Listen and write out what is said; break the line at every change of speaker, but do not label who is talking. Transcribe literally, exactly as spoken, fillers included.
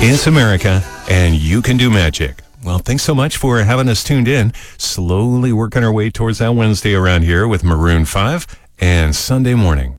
It's America, and you can do magic. Well, thanks so much for having us tuned in. Slowly working our way towards that Wednesday around here with Maroon five and Sunday Morning.